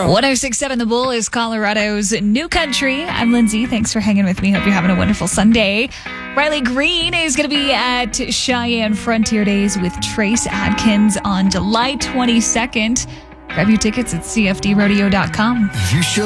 1067 The Bull is Colorado's new country. I'm Lindsay. Thanks for hanging with me. Hope you're having a wonderful Sunday. Riley Green is going to be at Cheyenne Frontier Days with Trace Adkins on July 22nd. Grab your tickets at cfdrodeo.com.